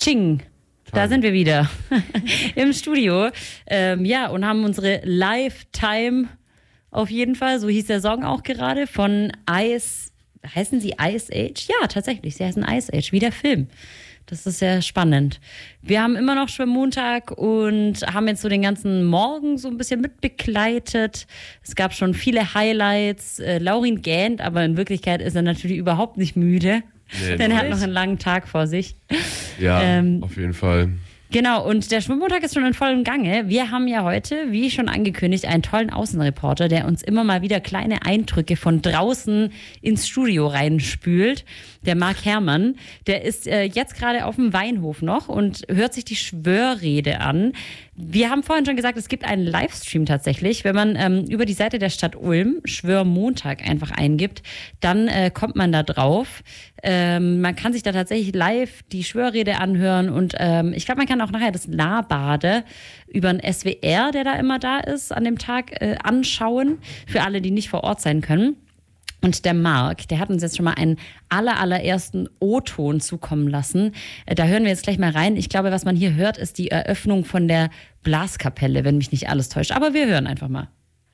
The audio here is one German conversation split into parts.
Tsching. Da sind wir wieder im Studio. Und haben unsere Lifetime auf jeden Fall, so hieß der Song auch gerade, von Ice. Heißen sie Ice Age? Ja, tatsächlich, sie heißen Ice Age, wie der Film. Das ist sehr spannend. Wir haben immer noch Schwimmmontag und haben jetzt so den ganzen Morgen so ein bisschen mitbegleitet. Es gab schon viele Highlights. Laurin gähnt, aber in Wirklichkeit ist er natürlich überhaupt nicht müde. Nee, denn er hat noch einen langen Tag vor sich. Ja, auf jeden Fall. Genau, und der Schwimmmontag ist schon in vollem Gange. Wir haben ja heute, wie schon angekündigt, einen tollen Außenreporter, der uns immer mal wieder kleine Eindrücke von draußen ins Studio reinspült. Der Marc Herrmann, der ist jetzt gerade auf dem Weinhof noch und hört sich die Schwörrede an. Wir haben vorhin schon gesagt, es gibt einen Livestream tatsächlich. Wenn man über die Seite der Stadt Ulm Schwörmontag einfach eingibt, dann kommt man da drauf. Man kann sich da tatsächlich live die Schwörrede anhören und ich glaube, man kann auch nachher das Nahbade über den SWR, der da immer da ist, an dem Tag anschauen, für alle, die nicht vor Ort sein können. Und der Marc, der hat uns jetzt schon mal einen allerersten O-Ton zukommen lassen. Da hören wir jetzt gleich mal rein. Ich glaube, was man hier hört, ist die Eröffnung von der Blaskapelle, wenn mich nicht alles täuscht. Aber wir hören einfach mal.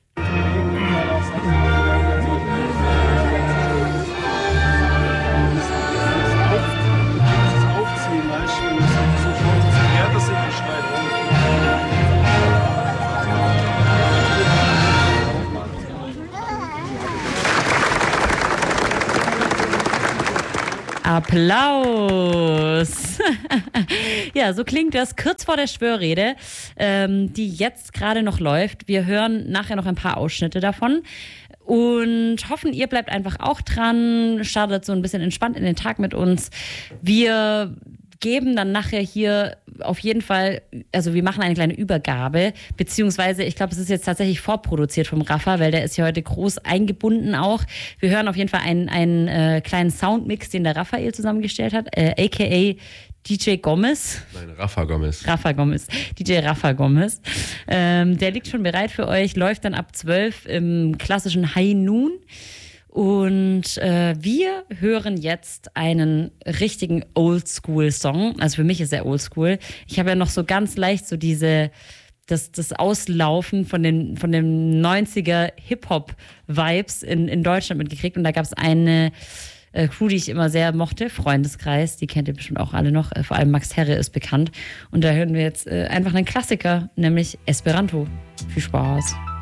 Applaus! Ja, so klingt das kurz vor der Schwörrede, die jetzt gerade noch läuft. Wir hören nachher noch ein paar Ausschnitte davon und hoffen, ihr bleibt einfach auch dran, startet so ein bisschen entspannt in den Tag mit uns. Wir geben dann nachher hier auf jeden Fall, also wir machen eine kleine Übergabe, beziehungsweise ich glaube, es ist jetzt tatsächlich vorproduziert vom Rafa, weil der ist hier heute groß eingebunden auch. Wir hören auf jeden Fall einen kleinen Soundmix, den der Raphael zusammengestellt hat, aka DJ Gomez. Nein, Rafa Gomez. Rafa Gomez. DJ Rafa Gomez. Der liegt schon bereit für euch, läuft dann ab 12 im klassischen High Noon. Und wir hören jetzt einen richtigen Oldschool-Song. Also für mich ist er Oldschool. Ich habe ja noch so ganz leicht so das Auslaufen von den 90er Hip-Hop-Vibes in Deutschland mitgekriegt. Und da gab es eine Crew, die ich immer sehr mochte, Freundeskreis, die kennt ihr bestimmt auch alle noch. Vor allem Max Herre ist bekannt. Und da hören wir jetzt einfach einen Klassiker, nämlich Esperanto. Viel Spaß.